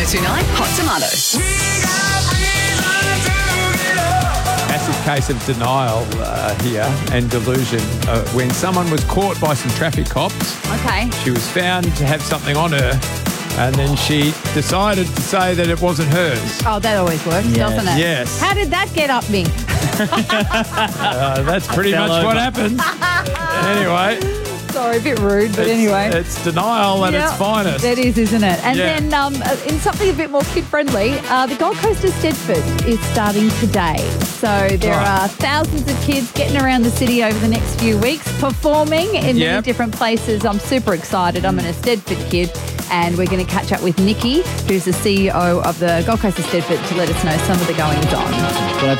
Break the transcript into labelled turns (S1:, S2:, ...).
S1: 1029 Hot Tomato.
S2: Massive case of denial here and delusion. When someone was caught by some traffic cops,
S3: Okay.
S2: she was found to have something on her, and then she decided to say that it wasn't hers.
S3: Oh, that always works,
S4: Yes.
S3: doesn't it?
S2: Yes.
S3: How did that get up me?
S2: That's pretty
S4: fell
S2: much what
S4: over.
S2: happened. Anyway,
S3: Sorry, a bit rude, but anyway.
S2: It's denial at its
S3: Yeah,
S2: finest.
S3: It is, isn't it? And
S2: Yeah.
S3: then in something a bit more kid-friendly, the Gold Coast of Stedford is starting today. So there
S2: Right.
S3: are thousands of kids getting around the city over the next few weeks, performing in many
S2: Yep.
S3: different places. I'm super excited. I'm an Stedford kid. And we're going to catch up with Nikki, who's the CEO of the Gold Coast of Stedford, to let us know some of the goings-on.
S4: But I